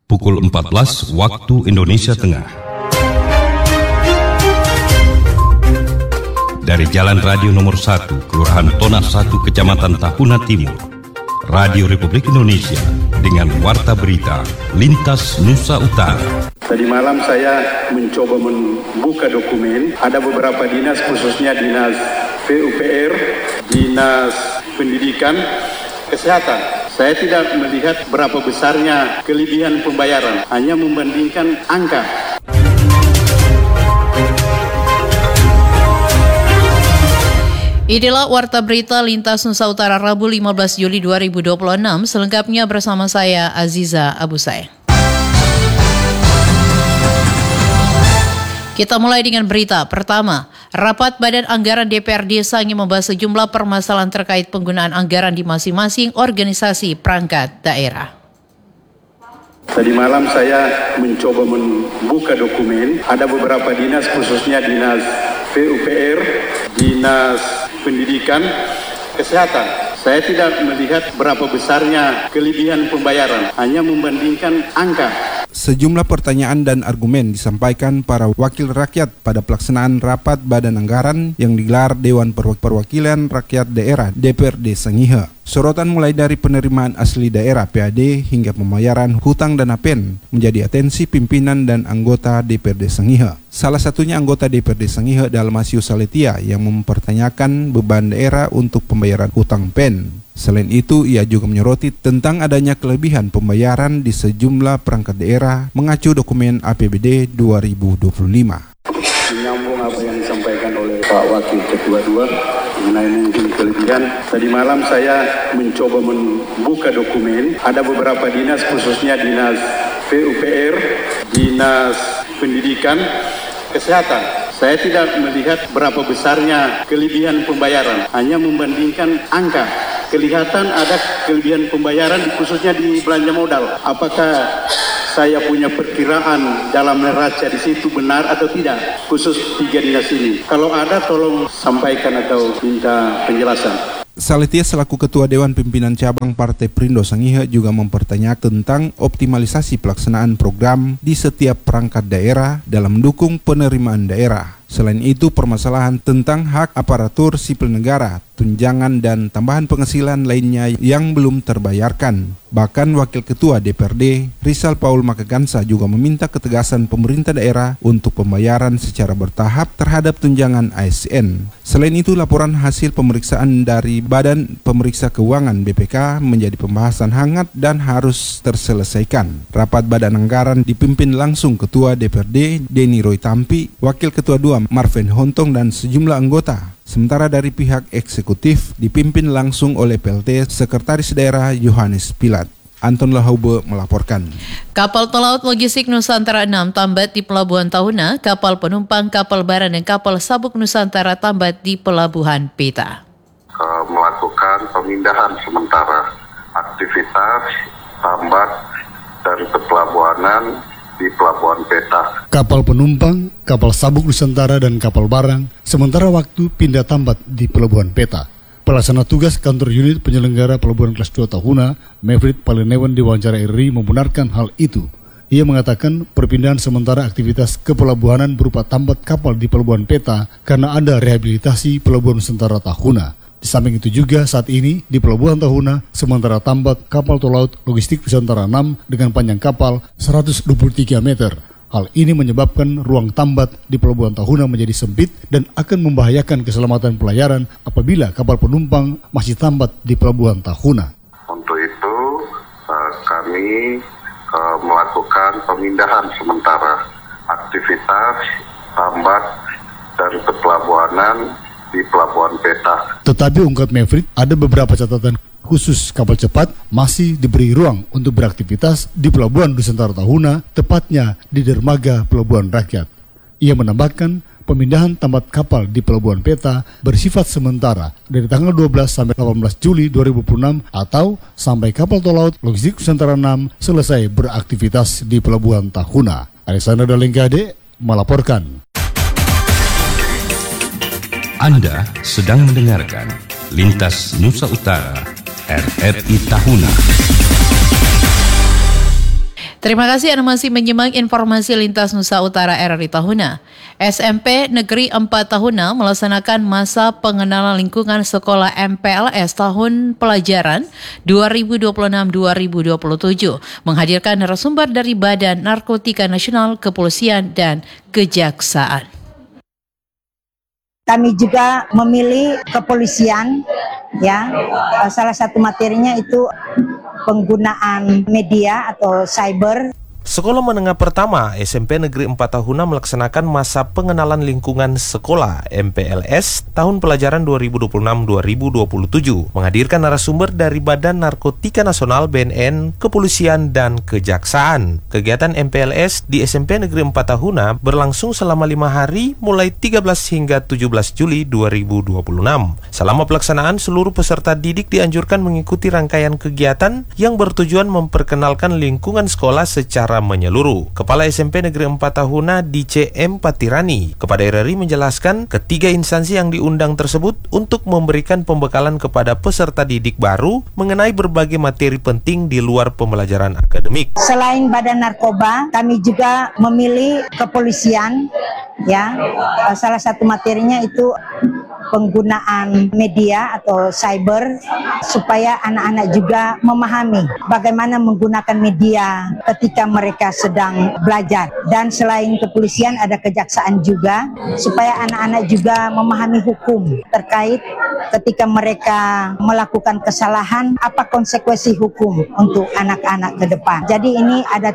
pukul 14 waktu Indonesia Tengah. Dari Jalan Radio Nomor 1, Kelurahan Tona 1, Kecamatan Tahuna Timur, Radio Republik Indonesia dengan warta berita Lintas Nusa Utara. Tadi malam saya mencoba membuka dokumen, ada beberapa dinas, khususnya dinas PUPR, dinas pendidikan, kesehatan. Saya tidak melihat berapa besarnya kelebihan pembayaran, hanya membandingkan angka. Inilah warta berita Lintas Nusa Utara Rabu 15 Juli 2026, selengkapnya bersama saya Aziza Abu Sayyaf. Kita mulai dengan berita pertama. Rapat Badan Anggaran DPRD Sangi membahas sejumlah permasalahan terkait penggunaan anggaran di masing-masing organisasi perangkat daerah. Tadi malam saya mencoba membuka dokumen, ada beberapa dinas, khususnya dinas PUPR, dinas pendidikan, kesehatan. Saya tidak melihat berapa besarnya kelebihan pembayaran, hanya membandingkan angka. Sejumlah pertanyaan dan argumen disampaikan para wakil rakyat pada pelaksanaan rapat Badan Anggaran yang digelar Dewan Perwakilan Rakyat Daerah DPRD Sangihe. Sorotan mulai dari penerimaan asli daerah PAD hingga pembayaran hutang dana PEN menjadi atensi pimpinan dan anggota DPRD Sangihe. Salah satunya anggota DPRD Sangihe Dalmasio Saletia yang mempertanyakan beban daerah untuk pembayaran hutang PEN. Selain itu, ia juga menyoroti tentang adanya kelebihan pembayaran di sejumlah perangkat daerah mengacu dokumen APBD 2025. Menyambung apa yang disampaikan oleh Pak Wakil Ketua 2 mengenai mungkin kelebihan. Tadi malam saya mencoba membuka dokumen, ada beberapa dinas, khususnya dinas PUPR, dinas pendidikan, kesehatan. Saya tidak melihat berapa besarnya kelebihan pembayaran, hanya membandingkan angka. Kelihatan ada kelebihan pembayaran khususnya di belanja modal. Apakah saya punya perkiraan dalam neraca di situ benar atau tidak? Khusus 3 dinas ini. Kalau ada tolong sampaikan atau minta penjelasan. Saletia selaku Ketua Dewan Pimpinan Cabang Partai Perindo Sangihe juga mempertanyakan tentang optimalisasi pelaksanaan program di setiap perangkat daerah dalam mendukung penerimaan daerah. Selain itu, permasalahan tentang hak aparatur sipil negara, tunjangan dan tambahan penghasilan lainnya yang belum terbayarkan. Bahkan Wakil Ketua DPRD Rizal Paul Makagansa juga meminta ketegasan pemerintah daerah untuk pembayaran secara bertahap terhadap tunjangan ASN. Selain itu, laporan hasil pemeriksaan dari Badan Pemeriksa Keuangan BPK menjadi pembahasan hangat dan harus terselesaikan. Rapat Badan Anggaran dipimpin langsung Ketua DPRD Denny Roy Tampi, Wakil Ketua 2 Marvin Hontong dan sejumlah anggota. Sementara dari pihak eksekutif dipimpin langsung oleh PLT Sekretaris Daerah Yohanes Pilat. Anton Lahaube melaporkan. Kapal pelaut logistik Nusantara 6 tambat di Pelabuhan Tahuna, kapal penumpang, kapal barang dan kapal sabuk Nusantara tambat di Pelabuhan Peta. Melakukan pemindahan sementara aktivitas tambat dan kepelabuhanan di Pelabuhan Peta. Kapal penumpang, kapal sabuk Nusantara dan kapal barang sementara waktu pindah tambat di Pelabuhan Peta. Pelaksana tugas kantor unit penyelenggara Pelabuhan Kelas 2 Tahuna, Mevrit Palenewan diwawancara RRI membenarkan hal itu. Ia mengatakan perpindahan sementara aktivitas kepelabuhanan berupa tambat kapal di Pelabuhan Peta karena ada rehabilitasi Pelabuhan Nusantara Tahuna. Di samping itu juga saat ini di Pelabuhan Tahuna sementara tambat kapal tol laut logistik Nusantara 6 dengan panjang kapal 123 meter. Hal ini menyebabkan ruang tambat di Pelabuhan Tahuna menjadi sempit dan akan membahayakan keselamatan pelayaran apabila kapal penumpang masih tambat di Pelabuhan Tahuna. Untuk itu kami melakukan pemindahan sementara aktivitas tambat dan kepelabuhanan di Pelabuhan Peta. Tetapi ungkap Mevrit, ada beberapa catatan khusus kapal cepat masih diberi ruang untuk beraktivitas di Pelabuhan Nusantara Tahuna, tepatnya di dermaga Pelabuhan Rakyat. Ia menambahkan pemindahan tambat kapal di Pelabuhan Peta bersifat sementara dari tanggal 12 sampai 18 Juli 2026 atau sampai kapal tol laut logistik Nusantara 6 selesai beraktivitas di Pelabuhan Tahuna. Alexander Dalengkade melaporkan. Anda sedang mendengarkan Lintas Nusa Utara RRI Tahuna. Terima kasih Anda masih menyimak informasi Lintas Nusa Utara RRI Tahuna. SMP Negeri 4 Tahuna melaksanakan masa pengenalan lingkungan sekolah MPLS tahun pelajaran 2026-2027, menghadirkan narasumber dari Badan Narkotika Nasional, Kepolisian, dan Kejaksaan. Kami juga memilih kepolisian, ya. Salah satu materinya itu penggunaan media atau cyber. Sekolah Menengah Pertama SMP Negeri 4 Tahuna melaksanakan masa pengenalan lingkungan sekolah MPLS tahun pelajaran 2026-2027, menghadirkan narasumber dari Badan Narkotika Nasional BNN, Kepolisian, dan Kejaksaan. Kegiatan MPLS di SMP Negeri 4 Tahuna berlangsung selama 5 hari mulai 13 hingga 17 Juli 2026. Selama pelaksanaan, seluruh peserta didik dianjurkan mengikuti rangkaian kegiatan yang bertujuan memperkenalkan lingkungan sekolah secara menyeluruh. Kepala SMP Negeri 4 Tahuna DCM Patirani kepada RRI menjelaskan ketiga instansi yang diundang tersebut untuk memberikan pembekalan kepada peserta didik baru mengenai berbagai materi penting di luar pembelajaran akademik. Selain Badan Narkoba, kami juga memilih kepolisian, ya. Salah satu materinya itu penggunaan media atau cyber, supaya anak-anak juga memahami bagaimana menggunakan media ketika mereka sedang belajar. Dan selain kepolisian ada kejaksaan juga, supaya anak-anak juga memahami hukum terkait ketika mereka melakukan kesalahan, apa konsekuensi hukum untuk anak-anak ke depan. Jadi ini ada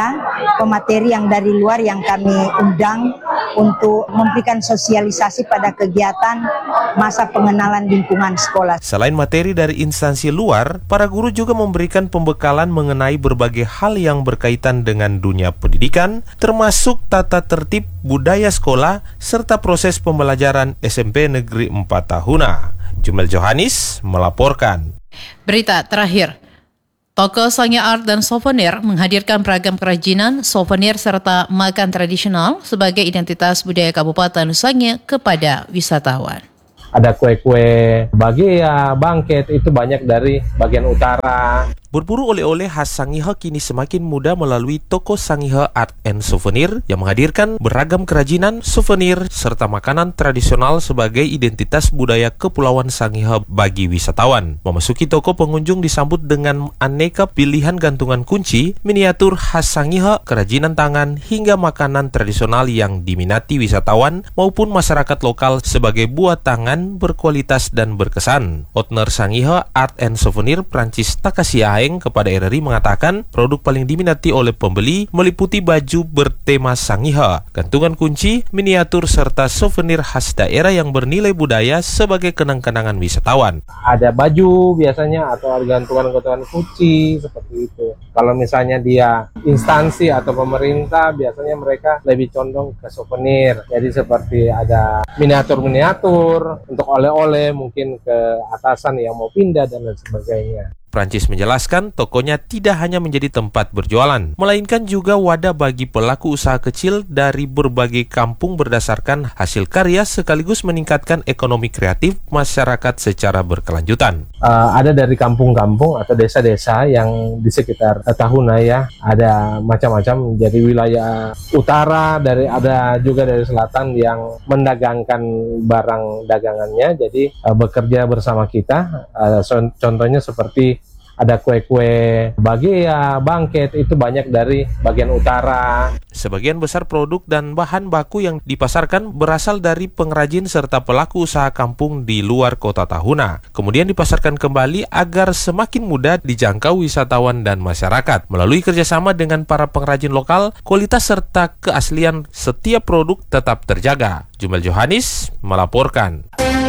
3 pemateri yang dari luar yang kami undang untuk memberikan sosialisasi pada kegiatan masa pengenalan lingkungan sekolah. Selain materi dari instansi luar, para guru juga memberikan pembekalan mengenai berbagai hal yang berkaitan dengan dunia pendidikan, termasuk tata tertib budaya sekolah, serta proses pembelajaran SMP Negeri 4 Tahuna. Jumel Johanis melaporkan. Berita terakhir. Toko Sangihe Art dan Souvenir menghadirkan beragam kerajinan, souvenir serta makan tradisional sebagai identitas budaya Kabupaten Sangihe kepada wisatawan. Ada kue-kue bagia, bangket, itu banyak dari bagian utara. Berburu oleh-oleh khas Sangihe kini semakin mudah melalui Toko Sangihe Art and Souvenir yang menghadirkan beragam kerajinan, souvenir, serta makanan tradisional sebagai identitas budaya Kepulauan Sangihe bagi wisatawan. Memasuki toko, pengunjung disambut dengan aneka pilihan gantungan kunci, miniatur khas Sangihe, kerajinan tangan, hingga makanan tradisional yang diminati wisatawan maupun masyarakat lokal sebagai buah tangan berkualitas dan berkesan. Owner Sangihe Art and Souvenir, Prancis Takasia kepada RRI mengatakan produk paling diminati oleh pembeli meliputi baju bertema Sangihe, gantungan kunci, miniatur, serta souvenir khas daerah yang bernilai budaya sebagai kenang-kenangan wisatawan. Ada baju biasanya atau gantungan-gantungan kunci seperti itu. Kalau misalnya dia instansi atau pemerintah, biasanya mereka lebih condong ke souvenir. Jadi seperti ada miniatur-miniatur untuk oleh-oleh, mungkin ke atasan yang mau pindah dan lain sebagainya. Prancis menjelaskan tokonya tidak hanya menjadi tempat berjualan, melainkan juga wadah bagi pelaku usaha kecil dari berbagai kampung berdasarkan hasil karya sekaligus meningkatkan ekonomi kreatif masyarakat secara berkelanjutan. Ada dari kampung-kampung atau desa-desa yang di sekitar Tahuna, ya, ada macam-macam. Jadi wilayah utara, ada juga dari selatan yang mendagangkan barang dagangannya. Jadi bekerja bersama kita. Contohnya seperti ada kue-kue bagia, bangket, itu banyak dari bagian utara. Sebagian besar produk dan bahan baku yang dipasarkan berasal dari pengrajin serta pelaku usaha kampung di luar kota Tahuna. Kemudian dipasarkan kembali agar semakin mudah dijangkau wisatawan dan masyarakat. Melalui kerjasama dengan para pengrajin lokal, kualitas serta keaslian setiap produk tetap terjaga. Jumel Johanis melaporkan.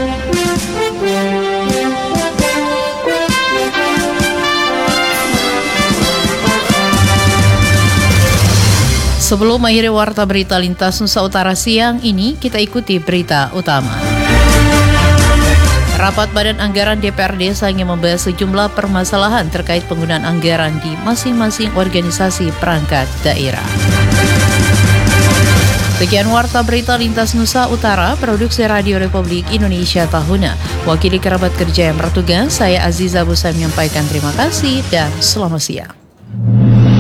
Sebelum mengakhiri warta berita Lintas Nusa Utara siang ini, kita ikuti berita utama. Rapat Badan Anggaran DPRD Sangihe membahas sejumlah permasalahan terkait penggunaan anggaran di masing-masing organisasi perangkat daerah. Sekian warta berita Lintas Nusa Utara, produksi Radio Republik Indonesia Tahuna. Wakili kerabat kerja yang bertugas, saya Aziza Busa menyampaikan terima kasih dan selamat siang.